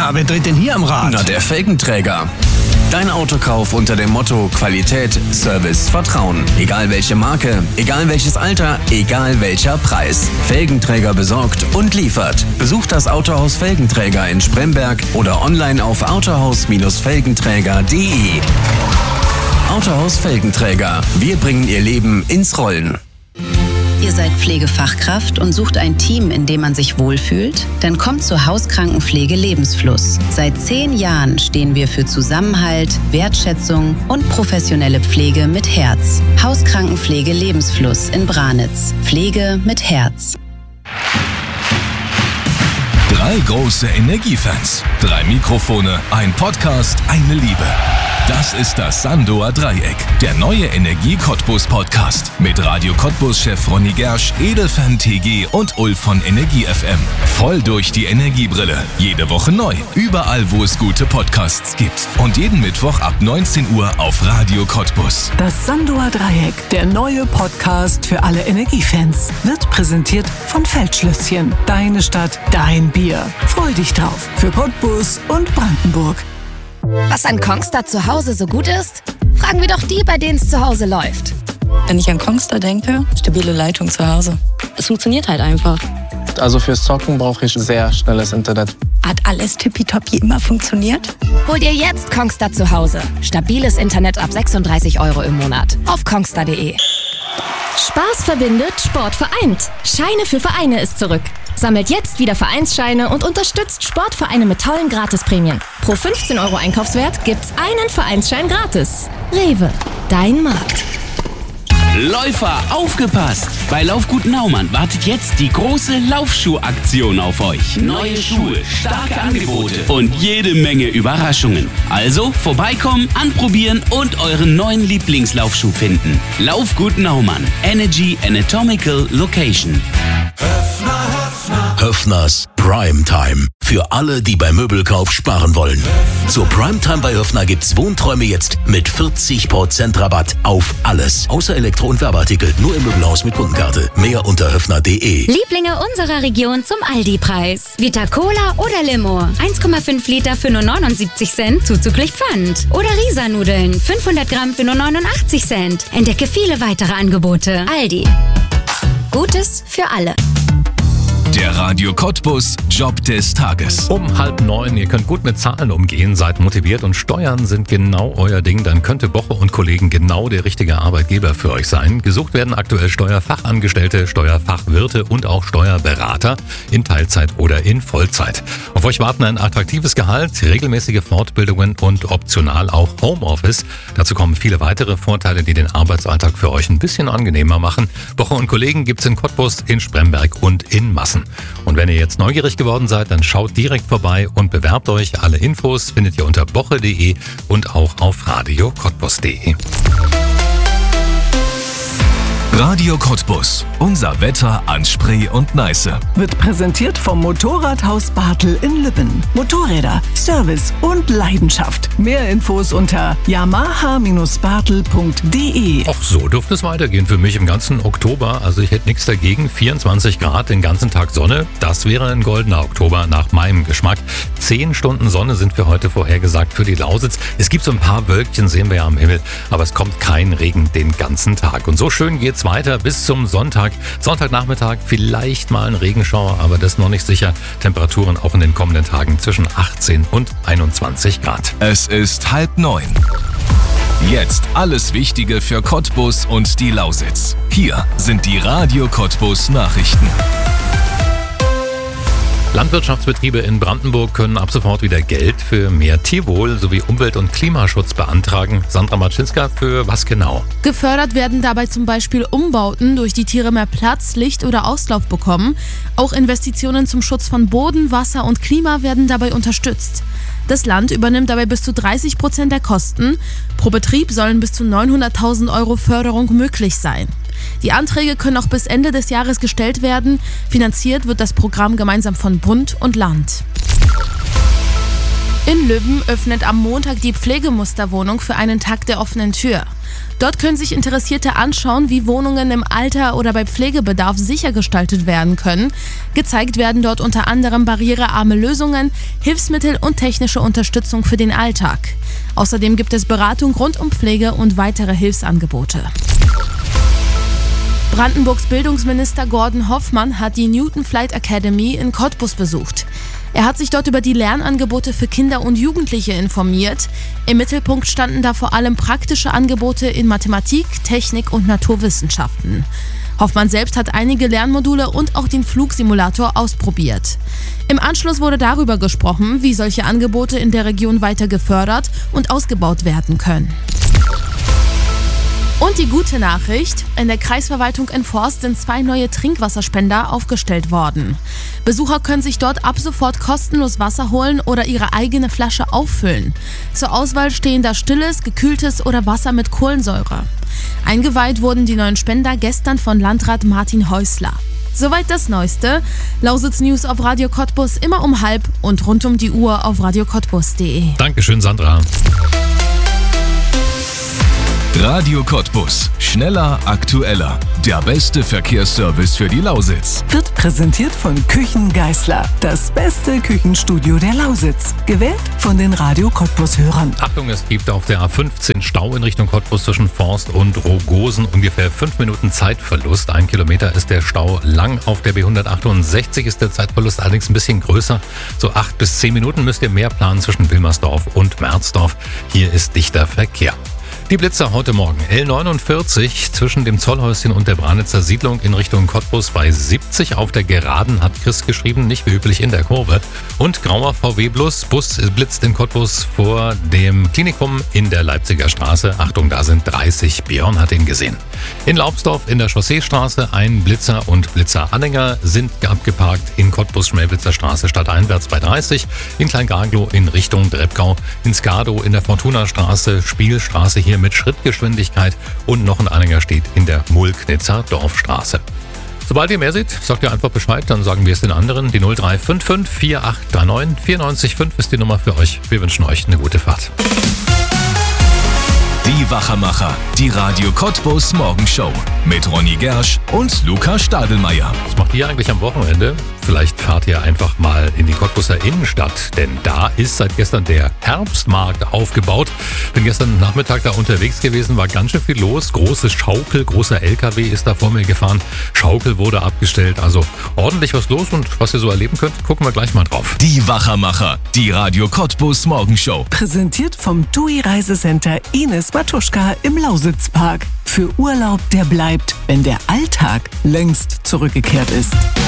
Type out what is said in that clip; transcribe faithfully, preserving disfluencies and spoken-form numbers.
Na, wer dreht denn hier am Rad? Na, der Felgenträger. Dein Autokauf unter dem Motto Qualität, Service, Vertrauen. Egal welche Marke, egal welches Alter, egal welcher Preis. Felgenträger besorgt und liefert. Besucht das Autohaus Felgenträger in Spremberg oder online auf autohaus Felgenträger punkt de. Autohaus Felgenträger. Wir bringen Ihr Leben ins Rollen. Ihr seid Pflegefachkraft und sucht ein Team, in dem man sich wohlfühlt? Dann kommt zur Hauskrankenpflege Lebensfluss. Seit zehn Jahren stehen wir für Zusammenhalt, Wertschätzung und professionelle Pflege mit Herz. Hauskrankenpflege Lebensfluss in Branitz. Pflege mit Herz. Drei große Energiefans, drei Mikrofone, ein Podcast, eine Liebe. Das ist das Sandoer Dreieck, der neue Energie-Cottbus-Podcast mit Radio Cottbus-Chef Ronny Gersch, Edelfan T G und Ulf von Energie F M. Voll durch die Energiebrille. Jede Woche neu. Überall, wo es gute Podcasts gibt. Und jeden Mittwoch ab neunzehn Uhr auf Radio Cottbus. Das Sandoer Dreieck, der neue Podcast für alle Energiefans, wird präsentiert von Feldschlösschen. Deine Stadt, dein Bier. Freu dich drauf. Für Cottbus und Brandenburg. Was an Kongstar zu Hause so gut ist? Fragen wir doch die, bei denen es zu Hause läuft. Wenn ich an Kongstar denke, stabile Leitung zu Hause. Es funktioniert halt einfach. Also fürs Zocken brauche ich sehr schnelles Internet. Hat alles tippitoppi immer funktioniert? Hol dir jetzt Kongstar zu Hause. Stabiles Internet ab sechsunddreißig Euro im Monat. Auf kongstar punkt de. Spaß verbindet, Sport vereint. Scheine für Vereine ist zurück. Sammelt jetzt wieder Vereinsscheine und unterstützt Sportvereine mit tollen Gratisprämien. Pro fünfzehn Euro Einkaufswert gibt's einen Vereinsschein gratis. Rewe, dein Markt. Läufer, aufgepasst! Bei Laufgut Naumann wartet jetzt die große Laufschuhaktion auf euch. Neue Schuhe, starke Angebote und jede Menge Überraschungen. Also vorbeikommen, anprobieren und euren neuen Lieblingslaufschuh finden. Laufgut Naumann. Energy Anatomical Location. Höffner, Höffner. Höffners Primetime. Für alle, die beim Möbelkauf sparen wollen. Zur Primetime bei Höffner gibt's Wohnträume jetzt mit vierzig Prozent Rabatt auf alles. Außer Elektro- und Werbeartikel nur im Möbelhaus mit Kundenkarte. Mehr unter höffner punkt de. Lieblinge unserer Region zum Aldi-Preis. Vita Cola oder Limo. eins Komma fünf Liter für nur neunundsiebzig Cent zuzüglich Pfand. Oder Risa-Nudeln. fünfhundert Gramm für nur neunundachtzig Cent. Entdecke viele weitere Angebote. Aldi. Gutes für alle. Der Radio Cottbus Job des Tages. Um halb neun, ihr könnt gut mit Zahlen umgehen, seid motiviert und Steuern sind genau euer Ding, dann könnte Boche und Kollegen genau der richtige Arbeitgeber für euch sein. Gesucht werden aktuell Steuerfachangestellte, Steuerfachwirte und auch Steuerberater in Teilzeit oder in Vollzeit. Auf euch warten ein attraktives Gehalt, regelmäßige Fortbildungen und optional auch Homeoffice. Dazu kommen viele weitere Vorteile, die den Arbeitsalltag für euch ein bisschen angenehmer machen. Boche und Kollegen gibt's in Cottbus, in Spremberg und in Massen. Und wenn ihr jetzt neugierig geworden seid, dann schaut direkt vorbei und bewerbt euch. Alle Infos findet ihr unter boche punkt de und auch auf radio cottbus punkt de. Radio Cottbus. Unser Wetter an Spree und Neiße. Wird präsentiert vom Motorradhaus Bartel in Lübben. Motorräder, Service und Leidenschaft. Mehr Infos unter yamaha bartel punkt de. Ach, so dürfte es weitergehen für mich im ganzen Oktober. Also ich hätte nichts dagegen. vierundzwanzig Grad, den ganzen Tag Sonne. Das wäre ein goldener Oktober nach meinem Geschmack. Zehn Stunden Sonne sind für heute vorhergesagt für die Lausitz. Es gibt so ein paar Wölkchen, sehen wir ja am Himmel. Aber es kommt kein Regen den ganzen Tag. Und so schön geht's weiter bis zum Sonntag. Sonntagnachmittag vielleicht mal ein Regenschauer, aber das ist noch nicht sicher. Temperaturen auch in den kommenden Tagen zwischen achtzehn und einundzwanzig Grad. Es ist halb neun. Jetzt alles Wichtige für Cottbus und die Lausitz. Hier sind die Radio Cottbus Nachrichten. Landwirtschaftsbetriebe in Brandenburg können ab sofort wieder Geld für mehr Tierwohl sowie Umwelt- und Klimaschutz beantragen. Sandra Matschinska, für was genau? Gefördert werden dabei zum Beispiel Umbauten, durch die Tiere mehr Platz, Licht oder Auslauf bekommen. Auch Investitionen zum Schutz von Boden, Wasser und Klima werden dabei unterstützt. Das Land übernimmt dabei bis zu dreißig Prozent der Kosten. Pro Betrieb sollen bis zu neunhunderttausend Euro Förderung möglich sein. Die Anträge können auch bis Ende des Jahres gestellt werden. Finanziert wird das Programm gemeinsam von Bund und Land. In Lübben öffnet am Montag die Pflegemusterwohnung für einen Tag der offenen Tür. Dort können sich Interessierte anschauen, wie Wohnungen im Alter oder bei Pflegebedarf sicher gestaltet werden können. Gezeigt werden dort unter anderem barrierearme Lösungen, Hilfsmittel und technische Unterstützung für den Alltag. Außerdem gibt es Beratung rund um Pflege und weitere Hilfsangebote. Brandenburgs Bildungsminister Gordon Hoffmann hat die Newton Flight Academy in Cottbus besucht. Er hat sich dort über die Lernangebote für Kinder und Jugendliche informiert. Im Mittelpunkt standen da vor allem praktische Angebote in Mathematik, Technik und Naturwissenschaften. Hoffmann selbst hat einige Lernmodule und auch den Flugsimulator ausprobiert. Im Anschluss wurde darüber gesprochen, wie solche Angebote in der Region weiter gefördert und ausgebaut werden können. Und die gute Nachricht: In der Kreisverwaltung in Forst sind zwei neue Trinkwasserspender aufgestellt worden. Besucher können sich dort ab sofort kostenlos Wasser holen oder ihre eigene Flasche auffüllen. Zur Auswahl stehen da stilles, gekühltes oder Wasser mit Kohlensäure. Eingeweiht wurden die neuen Spender gestern von Landrat Martin Häusler. Soweit das Neueste. Lausitz News auf Radio Cottbus immer um halb und rund um die Uhr auf radio cottbus punkt de. Dankeschön, Sandra. Radio Cottbus. Schneller, aktueller. Der beste Verkehrsservice für die Lausitz. Wird präsentiert von Küchen Geisler. Das beste Küchenstudio der Lausitz. Gewählt von den Radio Cottbus-Hörern. Achtung, es gibt auf der A fünfzehn Stau in Richtung Cottbus zwischen Forst und Rogosen. Ungefähr fünf Minuten Zeitverlust. Ein Kilometer ist der Stau lang. Auf der B hundertachtundsechzig ist der Zeitverlust allerdings ein bisschen größer. So acht bis zehn Minuten müsst ihr mehr planen zwischen Wilmersdorf und Merzdorf. Hier ist dichter Verkehr. Die Blitzer heute Morgen. L neunundvierzig zwischen dem Zollhäuschen und der Branitzer Siedlung in Richtung Cottbus bei siebzig. Auf der Geraden hat Chris geschrieben, nicht wie üblich in der Kurve. Und grauer V W-Bus, Bus blitzt in Cottbus vor dem Klinikum in der Leipziger Straße. Achtung, da sind dreißig. Björn hat ihn gesehen. In Laubsdorf in der Chausseestraße ein Blitzer und Blitzeranhänger sind abgeparkt. In Cottbus Schmelblitzer Straße stadteinwärts bei dreißig. In Kleingaglow in Richtung Dreppgau. In Skadow in der Fortuna-Straße, Spielstraße hier mit Schrittgeschwindigkeit und noch ein Anhänger steht in der Mulknitzer Dorfstraße. Sobald ihr mehr seht, sagt ihr einfach Bescheid, dann sagen wir es den anderen. Die null drei fünf fünf vier acht drei neun vier neun fünf ist die Nummer für euch. Wir wünschen euch eine gute Fahrt. Die Wachermacher, die Radio Cottbus Morgenshow mit Ronny Gersch und Luca Stadelmeier. Was macht ihr eigentlich am Wochenende? Vielleicht fahrt ihr einfach mal in die Cottbuser Innenstadt, denn da ist seit gestern der Herbstmarkt aufgebaut. Bin gestern Nachmittag da unterwegs gewesen, war ganz schön viel los. Große Schaukel, großer L K W ist da vor mir gefahren. Schaukel wurde abgestellt, also ordentlich was los und was ihr so erleben könnt, gucken wir gleich mal drauf. Die Wachermacher, die Radio Cottbus Morgenshow. Präsentiert vom T U I Reisecenter Ines Matuschka im Lausitzpark. Für Urlaub, der bleibt, wenn der Alltag längst zurückgekehrt ist.